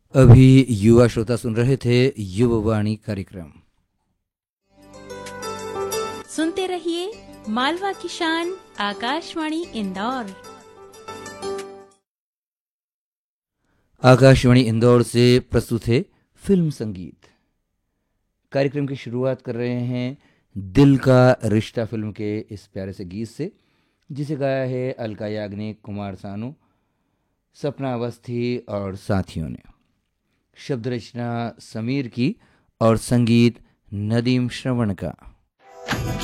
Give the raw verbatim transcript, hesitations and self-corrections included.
अभी युवा श्रोता सुन रहे थे युववाणी कार्यक्रम। सुनते रहिए मालवा की शान आकाशवाणी इंदौर। आकाशवाणी इंदौर से प्रस्तुत है फिल्म संगीत। कार्यक्रम की शुरुआत कर रहे हैं दिल का रिश्ता फिल्म के इस प्यारे से गीत से, जिसे गाया है अलका याग्निक, कुमार सानू, सपना अवस्थी और साथियों ने। शब्द रचना समीर की और संगीत नदीम श्रवण का।